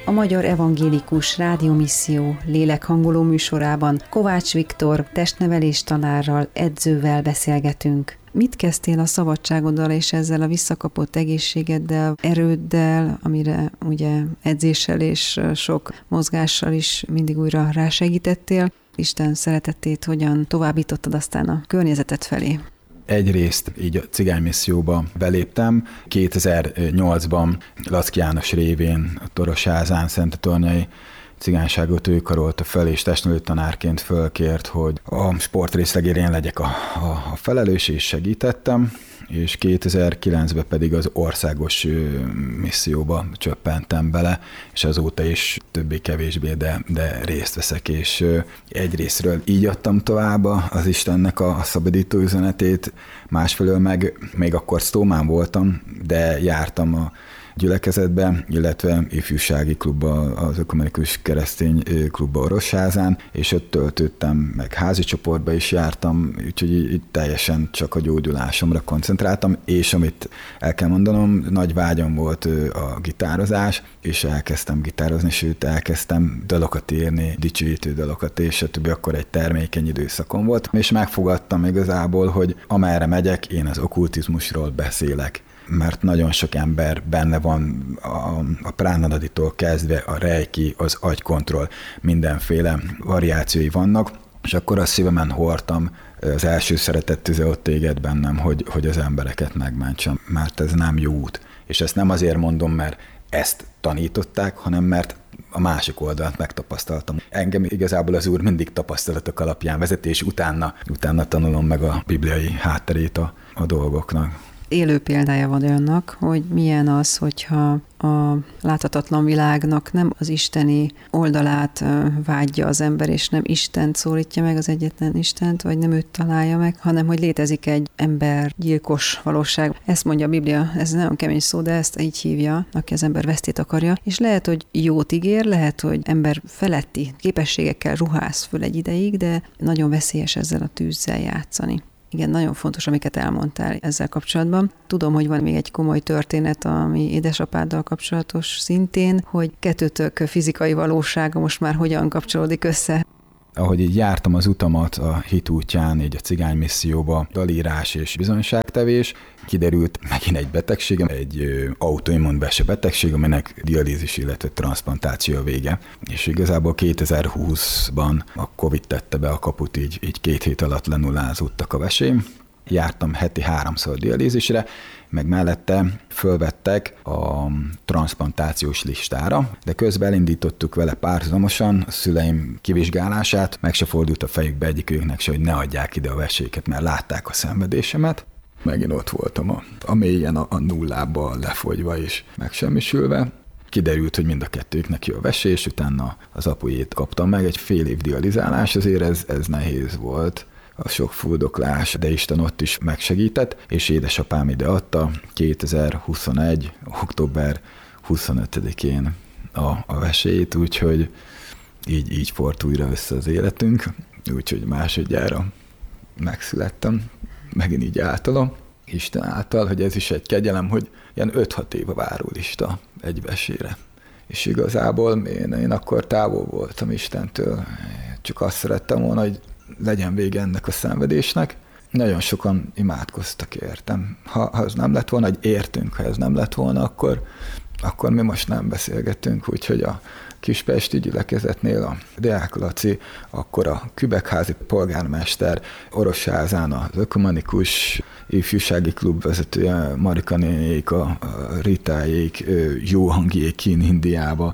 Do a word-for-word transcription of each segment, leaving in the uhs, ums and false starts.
A Magyar Evangélikus Rádiómisszió lélekhangoló műsorában Kovács Viktor testnevelés tanárral, edzővel beszélgetünk. Mit kezdtél a szabadságoddal és ezzel a visszakapott egészségeddel, erőddel, amire ugye edzéssel és sok mozgással is mindig újra rásegítettél? Isten szeretetét hogyan továbbítottad aztán a környezeted felé? Egyrészt így a cigánymisszióba beléptem. kétezer-nyolcban Laczky János révén a Torosházán, Szentatornyai cigányságot ő karolta fel, és testnevelő tanárként fölkért, hogy a sport részlegére én legyek a, a, a felelős, és segítettem, és kétezer-kilencben pedig az országos misszióba csöppentem bele, és azóta is többé-kevésbé, de, de részt veszek, és egyrésztről így adtam tovább az Istennek a szabadító üzenetét, másfelől meg még akkor sztómán voltam, de jártam a gyülekezetbe, illetve ifjúsági klubba, az Ökumenikus Keresztény klubba Orosházán, és ott töltöttem, meg házi csoportba is jártam, úgyhogy így teljesen csak a gyógyulásomra koncentráltam, és amit el kell mondanom, nagy vágyam volt a gitározás, és elkezdtem gitározni, sőt elkezdtem dalokat írni, dicsőítő dalokat, és a többi akkor egy termékeny időszakom volt, és megfogadtam igazából, hogy amerre megyek, én az okkultizmusról beszélek, mert nagyon sok ember benne van a, a pránadaditól kezdve a reiki, az agykontroll, mindenféle variációi vannak, és akkor a szívemen hordtam, az első szeretett tüze ott égett bennem, hogy, hogy az embereket megmentsem, mert ez nem jó út. És ezt nem azért mondom, mert ezt tanították, hanem mert a másik oldalt megtapasztaltam. Engem igazából az Úr mindig tapasztalatok alapján vezet, és utána, utána tanulom meg a bibliai hátterét a, a dolgoknak. Élő példája van olyannak, hogy milyen az, hogyha a láthatatlan világnak nem az isteni oldalát vágyja az ember, és nem Istent szólítja meg, az egyetlen Istent, vagy nem őt találja meg, hanem hogy létezik egy embergyilkos valóság. Ezt mondja a Biblia, ez nagyon kemény szó, de ezt így hívja, aki az ember vesztét akarja, és lehet, hogy jót ígér, lehet, hogy ember feletti képességekkel ruház föl egy ideig, de nagyon veszélyes ezzel a tűzzel játszani. Igen, nagyon fontos, amiket elmondtál ezzel kapcsolatban. Tudom, hogy van még egy komoly történet, ami édesapáddal kapcsolatos szintén, hogy kettőtök fizikai valósága most már hogyan kapcsolódik össze. Ahogy így jártam az utamat a hit útján, így a cigánymisszióba, dalírás és bizonyságtevés, kiderült megint egy betegségem, egy autoimmunvese betegség, aminek dialízis, illetve transzplantáció a vége. És igazából kétezer-húszban a Covid tette be a kaput, így, így két hét alatt lenullázódtak a veseim. Jártam heti háromszor dialízisre, meg mellette fölvettek a transzplantációs listára, de közben elindítottuk vele párhuzamosan a szüleim kivizsgálását, meg se fordult a fejükbe egyikőknek se, hogy ne adják ide a veséket, mert látták a szenvedésemet. Megint ott voltam a, a mélyen, a, a nullába lefogyva és megsemmisülve. Kiderült, hogy mind a kettőknek jó a vesés, utána az apujét kaptam meg, egy fél év dializálás, azért ez, ez nehéz volt. A sok fuldoklás, de Isten ott is megsegített, és édesapám ide adta kétezer-huszonegy. október huszonötödikén a, a vesélyt, úgyhogy így, így fordult újra össze az életünk, úgyhogy másodjára megszülettem, megint így általom, Isten által, hogy ez is egy kegyelem, hogy ilyen öt-hat év a várólista egy vesére. És igazából én, én akkor távol voltam Istentől, csak azt szerettem volna, hogy legyen vége ennek a szenvedésnek. Nagyon sokan imádkoztak értem. Ha, ha ez nem lett volna, hogy értünk, ha ez nem lett volna, akkor, akkor mi most nem beszélgetünk, úgyhogy a Kispesti gyülekezetnél a Deák Laci, akkor a Kübekházi polgármester, Orosházán az Ökumenikus ifjúsági klub vezetője, Marika nénék, a, a Ritáék, jó hangjék kín Indiába,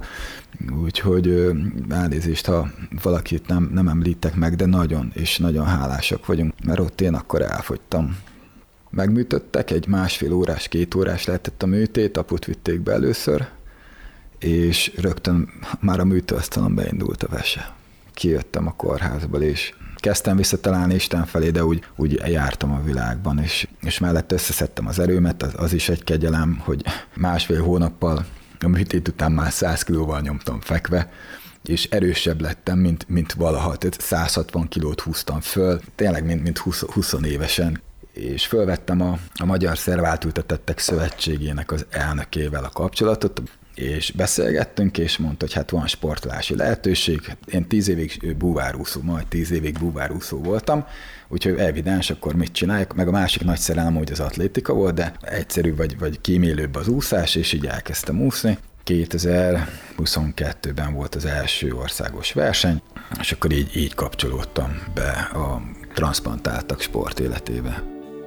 úgyhogy elnézést, ha valakit nem, nem említek meg, de nagyon és nagyon hálásak vagyunk, mert ott én akkor elfogytam. Megműtöttek, egy másfél órás, két órás lehetett a műtét, aput vitték be először, és rögtön már a műtőasztalon beindult a vese. Kijöttem a kórházból, és kezdtem visszatalálni Isten felé, de úgy, úgy jártam a világban, és, és mellett összeszedtem az erőmet, az, az is egy kegyelem, hogy másfél hónappal a műtét után már száz kilóval nyomtam fekve, és erősebb lettem, mint, mint valaha. Tehát száz hatvan kilót húztam föl, tényleg mint, mint húsz, húsz évesen. és fölvettem a, a Magyar Szerváltültetettek Szövetségének az elnökével a kapcsolatot, és beszélgettünk, és mondta, hogy hát van sportolási lehetőség. Én tíz évig búvárúszó, majd tíz évig búvárúszó voltam, úgyhogy evidens, akkor mit csináljuk? Meg a másik nagy szerelem, hogy az atlétika volt, de egyszerű vagy, vagy kímélőbb az úszás, és így elkezdtem úszni. kétezer-huszonkettőben volt az első országos verseny, és akkor így, így kapcsolódtam be a transzplantáltak sport életébe.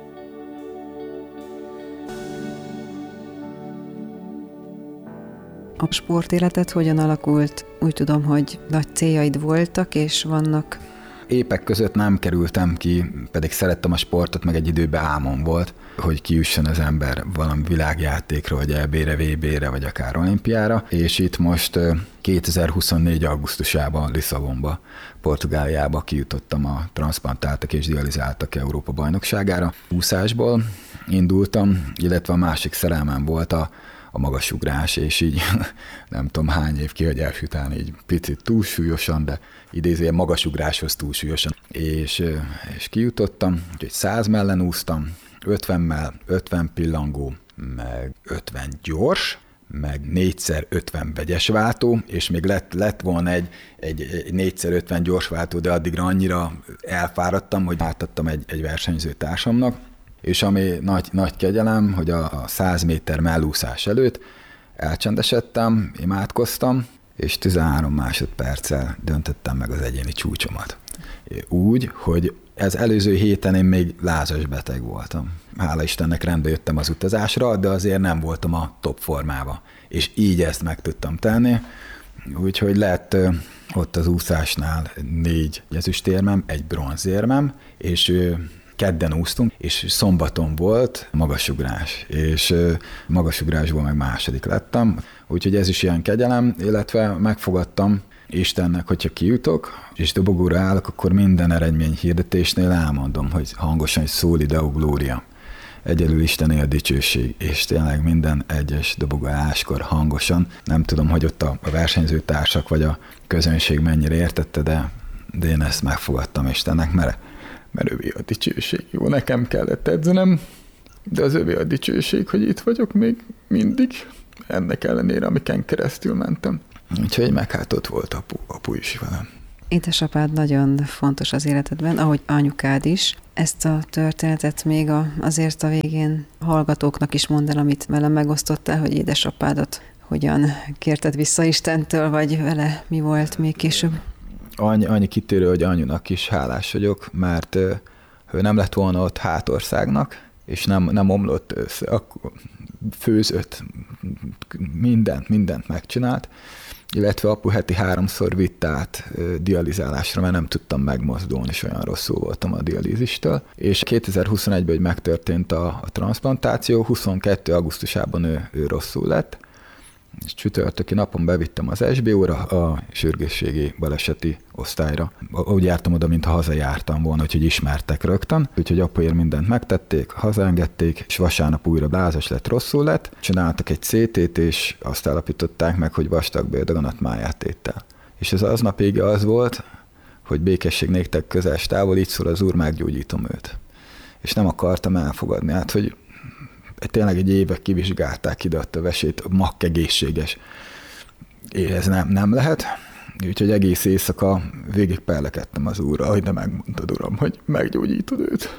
A sportéleted hogyan alakult? Úgy tudom, hogy nagy céljaid voltak, és vannak. Épek között nem kerültem ki, pedig szerettem a sportot, meg egy időben álmom volt, hogy kijusson az ember valami világjátékra, vagy é bé-re, vé bé-re, vagy akár olimpiára, és itt most kétezer-huszonnégy. augusztusában Lisszabonba, Portugáliába kijutottam a transzplantáltak és dializáltak Európa bajnokságára. Úszásból indultam, illetve a másik szerelmem volt a a magasugrás, és így nem tudom hány év kihagyás után így picit túlsúlyosan, de idézően magasugráshoz túlsúlyosan. És, és kijutottam, úgyhogy száz mellen úsztam, ötvennel, ötven pillangó, meg ötven gyors, meg négyszer ötven vegyes váltó, és még lett, lett volna egy, egy, egy négyszer ötven gyors váltó, de addigra annyira elfáradtam, hogy átadtam egy, egy versenyző társamnak. És ami nagy, nagy kegyelem, hogy a, a száz méter mellúszás előtt elcsendesedtem, imádkoztam, és tizenhárom másodperccel döntöttem meg az egyéni csúcsomat. Úgy, hogy ez előző héten én még lázas beteg voltam. Hála Istennek rendbe jöttem az utazásra, de azért nem voltam a top formában. És így ezt meg tudtam tenni, úgyhogy lett ott az úszásnál négy ezüstérmem, egy bronzérmem, és kedden úsztunk, és szombaton volt magasugrás, és magasugrásból meg második lettem, úgyhogy ez is ilyen kegyelem, illetve megfogadtam Istennek, hogyha kijutok, és dobogóra állok, akkor minden eredmény hirdetésnél elmondom, hogy hangosan, hogy Soli Deo Gloria. Egyedül Istené a dicsőség, és tényleg minden egyes dobogóáskor hangosan. Nem tudom, hogy ott a versenyzőtársak vagy a közönség mennyire értette, de, de én ezt megfogadtam Istennek, mert mert övé a dicsőség. Jó, nekem kellett edzenem, de az övé a dicsőség, hogy itt vagyok még mindig, ennek ellenére, amiken keresztül mentem. Úgyhogy meg hát ott volt apu, apu is velem. Édesapád nagyon fontos az életedben, ahogy anyukád is. Ezt a történetet még a, azért a végén hallgatóknak is mondd el, amit velem megosztottál, hogy édesapádat hogyan kérted vissza Istentől, vagy vele mi volt még később. Annyi, annyi kitérő, hogy anyunak is hálás vagyok, mert ő nem lett volna ott hátországnak, és nem, nem omlott össze, akkor főzött, mindent, mindent megcsinált, illetve apu heti háromszor vitt át dializálásra, mert nem tudtam megmozdulni, és olyan rosszul voltam a dialízistől. És kétezer-huszonegyben, hogy megtörtént a, a transzplantáció, huszonkettő augusztusában ő, ő rosszul lett, és csütörtöki napon bevittem az es bé ó-ra, a sürgősségi baleseti osztályra. Úgy jártam oda, mintha hazajártam volna, úgyhogy ismertek rögtön. Úgyhogy apuért mindent megtették, hazaengedték, és vasárnap újra lázas lett, rosszul lett. Csináltak egy cé té-t, és azt állapították meg, hogy vastagbél daganatmájátéttel. És ez aznap ége az volt, hogy békesség néktek közels távol, így szól az Úr, meggyógyítom őt. És nem akartam elfogadni, hát, hogy tényleg egy éve kivizsgálták ide a tövesét, makk egészséges. És ez nem, nem lehet. Úgyhogy egész éjszaka végig perlekedtem az Úrra, hogy de megmondtad, Uram, hogy meggyógyítod őt.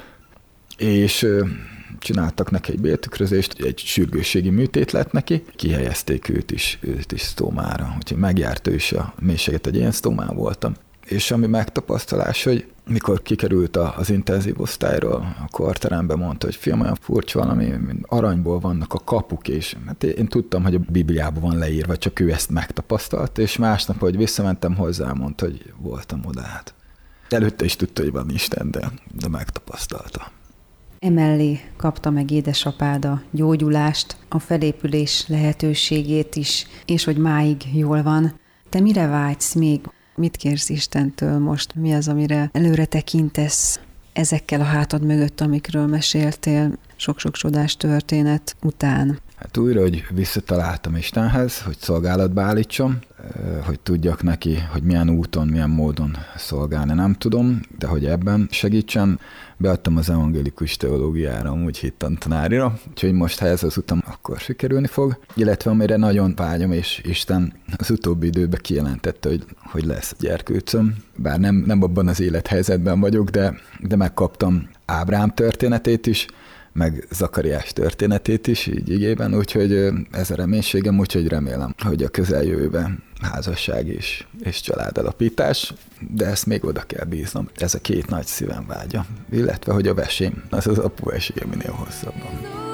És csináltak neki egy béltükrözést, egy sürgősségi műtét lett neki, kihelyezték őt is, őt is sztómára. Úgyhogy megjárt ő is a mélységet, hogy én sztómán voltam. És ami megtapasztalás, hogy mikor kikerült az intenzív osztályról, a korteremben mondta, hogy fiam, olyan furcsa valami, aranyból vannak a kapuk, és hát én tudtam, hogy a Bibliában van leírva, csak ő ezt megtapasztalt, és másnap, hogy visszamentem hozzá, mondta, hogy voltam oda, hát. Előtte is tudta, hogy van Isten, de, de megtapasztalta. Emellé kapta meg édesapád a gyógyulást, a felépülés lehetőségét is, és hogy máig jól van. Te mire vágysz még? Mit kérsz Istentől most? Mi az, amire előre tekintesz ezekkel a hátad mögött, amikről meséltél, sok-sok csodás történet után? Hát újra, hogy visszataláltam Istenhez, hogy szolgálatba állítsam. hogy tudjak neki, hogy milyen úton, milyen módon szolgálni, nem tudom, de hogy ebben segítsen. Beadtam az evangélikus teológiára, amúgy hittantanárira, úgyhogy most, ha ez az utam, akkor sikerülni fog. Illetve amire nagyon vágyom, és Isten az utóbbi időben kijelentette, hogy, hogy lesz gyerkőcöm. Bár nem, nem abban az élethelyzetben vagyok, de, de megkaptam Ábrám történetét is, meg Zakariás történetét is így igében, úgyhogy ez a reménységem, úgyhogy remélem, hogy a közeljövőben házasság és, és családalapítás, de ezt még oda kell bíznom. Ez a két nagy szívem vágya, illetve hogy a vesém, az az apu esélye minél hosszabban.